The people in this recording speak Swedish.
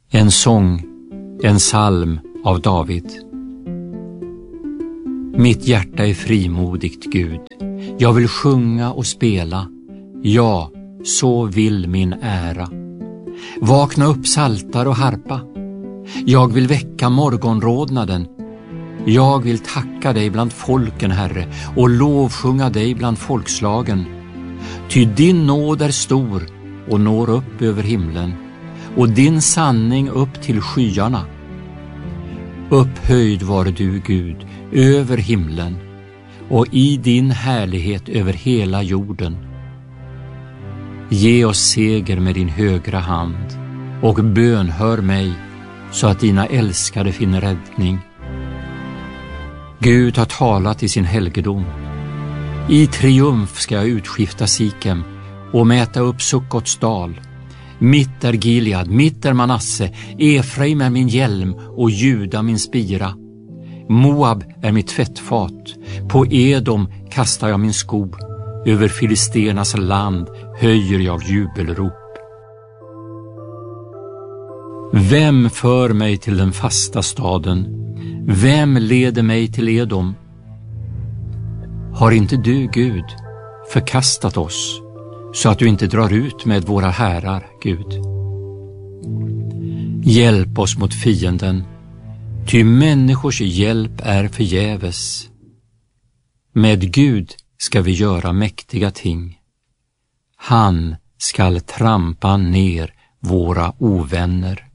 En sång, en psalm av David. Mitt hjärta är frimodigt, Gud. Jag vill sjunga och spela. Ja, så vill min ära. Vakna upp saltar och harpa. Jag vill väcka morgonrodnaden. Jag vill tacka dig bland folken, Herre, och lovsjunga dig bland folkslagen. Ty din nåd är stor och når upp över himlen, och din sanning upp till skyarna. Upphöjd var du, Gud, över himlen, och i din härlighet över hela jorden. Ge oss seger med din högra hand, och bönhör mig, så att dina älskade finner räddning. Gud har talat i sin helgedom. I triumf ska jag utskifta Sikem och mäta upp Sukkots dal. Mitt är Gilead, mitt är Manasse, Efraim är min hjälm och Juda min spira. Moab är mitt tvättfat, på Edom kastar jag min sko, över filisternas land höjer jag jubelrop. Vem för mig till den fasta staden? Vem leder mig till Edom? Har inte du, Gud, förkastat oss, så att du inte drar ut med våra härar, Gud? Hjälp oss mot fienden, ty människors hjälp är förgäves. Med Gud ska vi göra mäktiga ting. Han skall trampa ner våra ovänner.